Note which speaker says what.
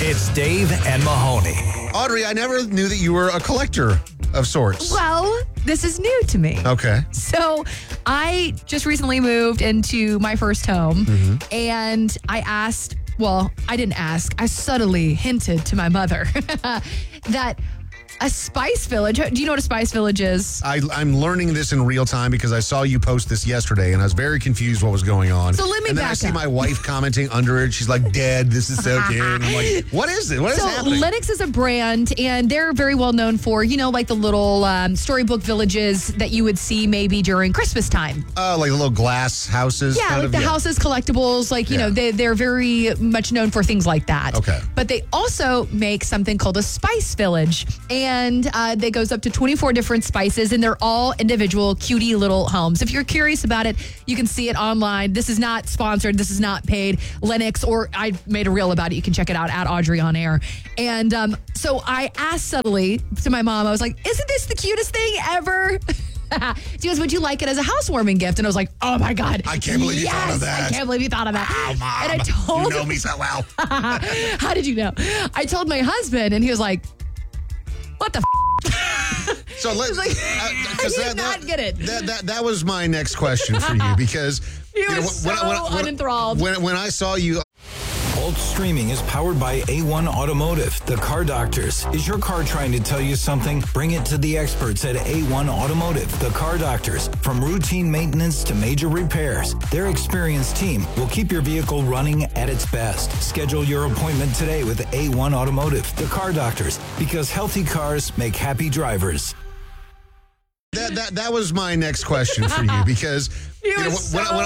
Speaker 1: It's Dave and Mahoney.
Speaker 2: Audrey, I never knew that you were a collector of sorts.
Speaker 3: Well, this is new to me.
Speaker 2: Okay.
Speaker 3: So I just recently moved into my first home, and I asked, well, I didn't ask, I subtly hinted to my mother that a Spice Village, do you know what a Spice Village is?
Speaker 2: I'm learning this in real time because I saw you post this yesterday and I was very confused what was going on.
Speaker 3: So let me
Speaker 2: and then
Speaker 3: back
Speaker 2: I see
Speaker 3: up.
Speaker 2: my wife commenting under it. She's like, Dad, this is so cute. And I'm like, what is it? What is
Speaker 3: So
Speaker 2: happening?
Speaker 3: Lennox is a brand, and they're very well known for, like the little storybook villages that you would see maybe during Christmas time.
Speaker 2: Oh, like the little glass houses?
Speaker 3: Yeah,
Speaker 2: kind
Speaker 3: like
Speaker 2: of?
Speaker 3: the houses, collectibles, they're very much known for things like that.
Speaker 2: Okay.
Speaker 3: But they also make something called a Spice Village, and they goes up to 24 different spices, and they're all individual cutie little homes. If you're curious about it, you can see it online. This is not sponsored. This is not paid. Lennox, or I made a reel about it. You can check it out at Audrey on Air. And so I asked subtly to my mom, I was like, isn't this the cutest thing ever? She goes, would you like it as a housewarming gift? And I was like, oh my God.
Speaker 2: I can't believe you thought of that.
Speaker 3: I can't believe you thought of that.
Speaker 2: Wow, Mom.
Speaker 3: And I told
Speaker 2: You know me so well.
Speaker 3: How did you know? I told my husband, and he was like, what the
Speaker 2: So let's
Speaker 3: like, I did not get it.
Speaker 2: That was my next question for you because
Speaker 3: He was so unenthralled.
Speaker 2: When I saw you.
Speaker 1: Bolt Streaming is powered by A1 Automotive, the car doctors. Is your car trying to tell you something? Bring it to the experts at A1 Automotive, the car doctors. From routine maintenance to major repairs, their experienced team will keep your vehicle running at its best. Schedule your appointment today with A1 Automotive, the car doctors, because healthy cars make happy drivers.
Speaker 2: That was my next question for you because
Speaker 3: He was
Speaker 2: when